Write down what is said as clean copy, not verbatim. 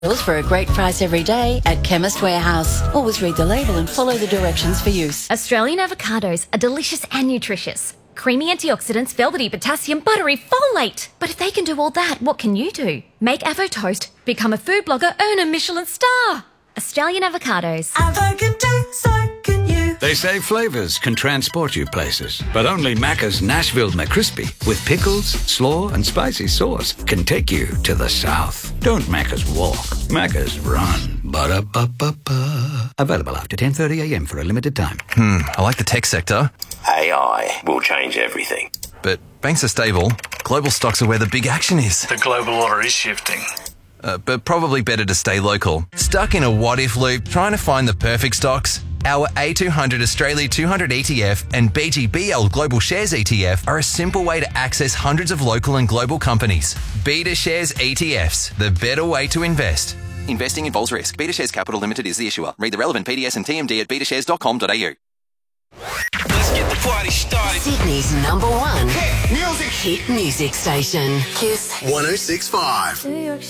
For a great price every day at Chemist Warehouse. Always read the label and follow the directions for use. Australian avocados are delicious and nutritious. Creamy antioxidants, velvety potassium, buttery folate. But if they can do all that, what can you do? Make Avo Toast, become a food blogger, earn a Michelin star. Australian avocados. Avo can do, so can you. They say flavours can transport you places, but only Macca's Nashville McCrispy with pickles, slaw and spicy sauce can take you to the south. Don't Macca's walk, Macca's run. Ba-da-ba-ba-ba. Available after 10:30am for a limited time. I like the tech sector. AI will change everything. But banks are stable. Global stocks are where the big action is. The global order is shifting. But probably better to stay local. Stuck in a what-if loop trying to find the perfect stocks? Our A200 Australia 200 ETF and BGBL Global Shares ETF are a simple way to access hundreds of local and global companies. Beta Shares ETFs, the better way to invest. Investing involves risk. Beta Shares Capital Limited is the issuer. Read the relevant PDS and TMD at betashares.com.au. Let's get the party started. Sydney's #1 hit music station. Kiss 106.5. New York